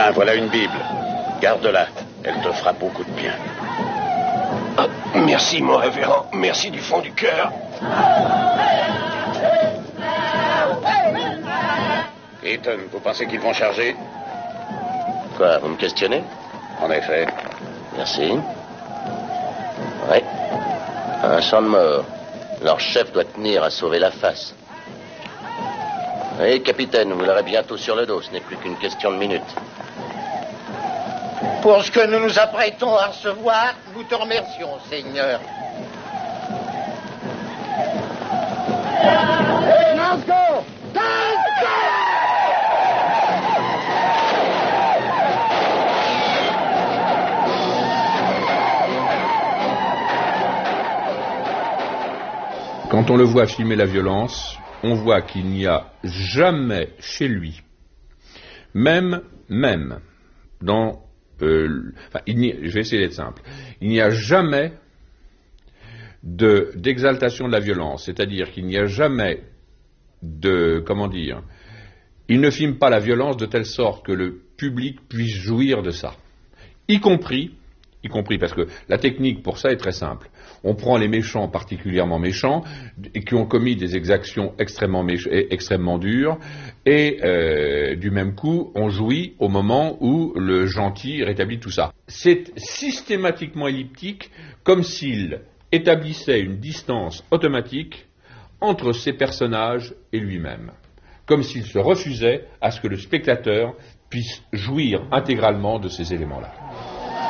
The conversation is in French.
Tiens, voilà une Bible. Garde-la. Elle te fera beaucoup de bien. Ah, merci, mon révérend. Merci du fond du cœur. Ethan, vous pensez qu'ils vont charger? Quoi, vous me questionnez? En effet. Merci. Oui. Un champ de mort. Leur chef doit tenir à sauver la face. Oui, capitaine, vous l'aurez bientôt sur le dos. Ce n'est plus qu'une question de minutes. Pour ce que nous nous apprêtons à recevoir, nous te remercions, Seigneur. Let's go! Let's go! Quand on le voit filmer la violence, on voit qu'il n'y a jamais chez lui, même dans... je vais essayer d'être simple. Il n'y a jamais d'exaltation de la violence, c'est-à-dire qu'il n'y a jamais il ne filme pas la violence de telle sorte que le public puisse jouir de ça, y compris parce que la technique pour ça est très simple. On prend les méchants particulièrement méchants et qui ont commis des exactions extrêmement dures et du même coup on jouit au moment où le gentil rétablit tout ça. C'est systématiquement elliptique, comme s'il établissait une distance automatique entre ses personnages et lui-même, comme s'il se refusait à ce que le spectateur puisse jouir intégralement de ces éléments-là.